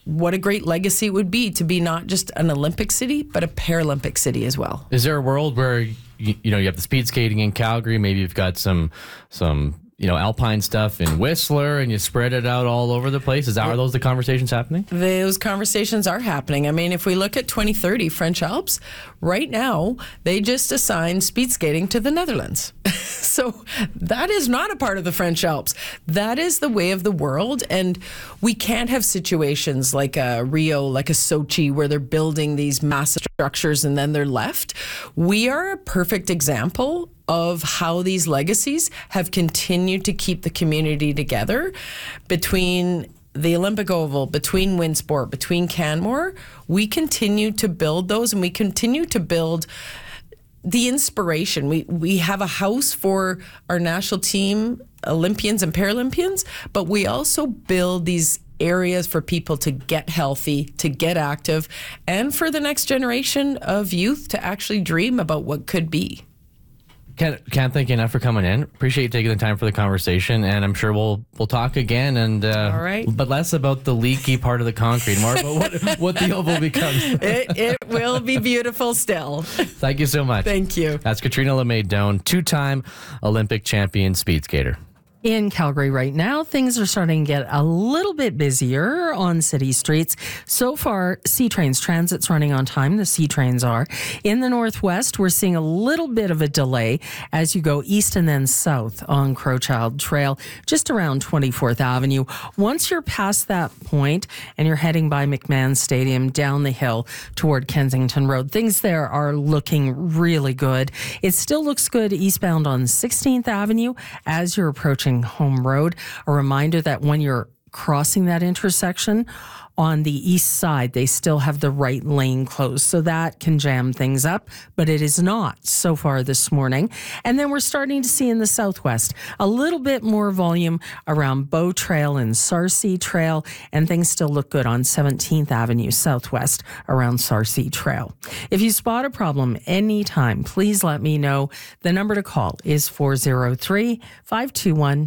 what a great legacy it would be to be not just an Olympic city, but a Paralympic city as well. Is there a world where you have the speed skating in Calgary, maybe you've got some alpine stuff in Whistler, and you spread it out all over the place? Are those the conversations happening? Those conversations are happening. I mean, if we look at 2030 French Alps, right now, they just assigned speed skating to the Netherlands. So that is not a part of the French Alps. That is the way of the world. And we can't have situations like a Rio, like a Sochi, where they're building these massive structures and then they're left. We are a perfect example of how these legacies have continued to keep the community together between the Olympic Oval, between Winsport, between Canmore. We continue to build those, and we continue to build the inspiration. We have a house for our national team, Olympians and Paralympians, but we also build these areas for people to get healthy, to get active, and for the next generation of youth to actually dream about what could be. Can't thank you enough for coming in. Appreciate you taking the time for the conversation, and I'm sure we'll talk again. And all right, but less about the leaky part of the concrete, more about what the oval becomes. It will be beautiful still. Thank you so much. Thank you. That's Katrina LeMay-Doan, 2-time Olympic champion speed skater. In Calgary right now, things are starting to get a little bit busier on city streets. So far, C-Trains Transit's running on time. The C-Trains are. In the Northwest, we're seeing a little bit of a delay as you go east and then south on Crowchild Trail, just around 24th Avenue. Once you're past that point and you're heading by McMahon Stadium down the hill toward Kensington Road, things there are looking really good. It still looks good eastbound on 16th Avenue as you're approaching Home Road. A reminder that when you're crossing that intersection on the east side, they still have the right lane closed, so that can jam things up, but it is not so far this morning. And then we're starting to see in the southwest a little bit more volume around Bow Trail and Sarcee Trail, and things still look good on 17th Avenue southwest around Sarcee Trail. If you spot a problem anytime, please let me know. The number to call is 403-521-1010.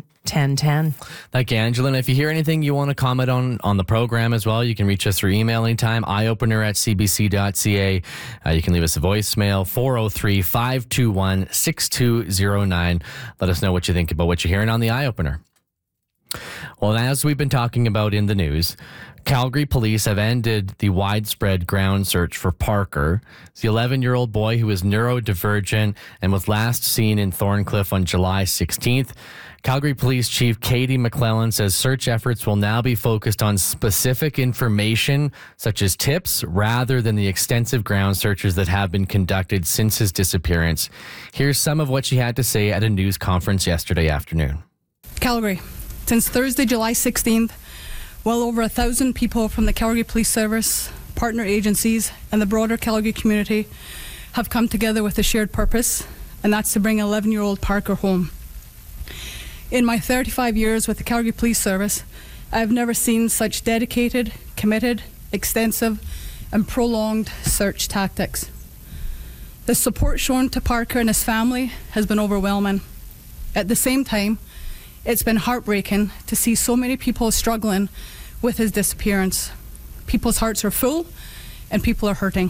Thank you, Angela. And if you hear anything you want to comment on the program as well, you can reach us through email anytime, eyeopener@cbc.ca. You can leave us a voicemail, 403-521-6209. Let us know what you think about what you're hearing on the Eye Opener. Well, as we've been talking about in the news, Calgary police have ended the widespread ground search for Parker. It's the 11-year-old boy who is neurodivergent and was last seen in Thorncliffe on July 16th. Calgary Police Chief Katie McClellan says search efforts will now be focused on specific information, such as tips, rather than the extensive ground searches that have been conducted since his disappearance. Here's some of what she had to say at a news conference yesterday afternoon. Calgary, since Thursday, July 16th, well over 1,000 people from the Calgary Police Service, partner agencies, and the broader Calgary community have come together with a shared purpose, and that's to bring 11-year-old Parker home. In my 35 years with the Calgary Police Service, I have never seen such dedicated, committed, extensive, and prolonged search tactics. The support shown to Parker and his family has been overwhelming. At the same time, it's been heartbreaking to see so many people struggling with his disappearance. People's hearts are full and people are hurting.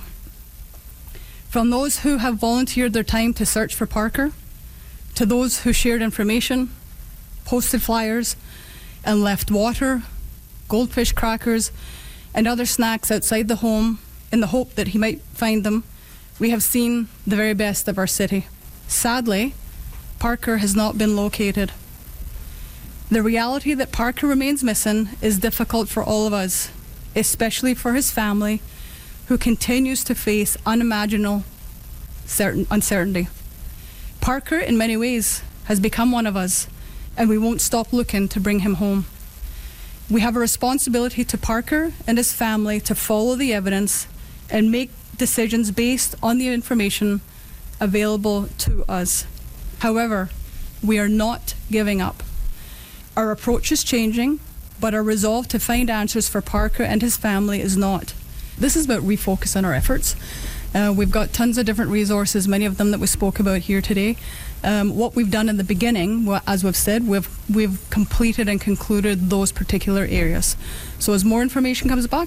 From those who have volunteered their time to search for Parker, to those who shared information, posted flyers, and left water, goldfish crackers, and other snacks outside the home in the hope that he might find them, we have seen the very best of our city. Sadly, Parker has not been located. The reality that Parker remains missing is difficult for all of us, especially for his family, who continues to face unimaginable uncertainty. Parker, in many ways, has become one of us, and we won't stop looking to bring him home. We have a responsibility to Parker and his family to follow the evidence and make decisions based on the information available to us. However, we are not giving up. Our approach is changing, but our resolve to find answers for Parker and his family is not. This is about refocusing our efforts. We've got tons of different resources, many of them that we spoke about here today. What we've done in the beginning, well, as we've said, we've completed and concluded those particular areas. So as more information comes back,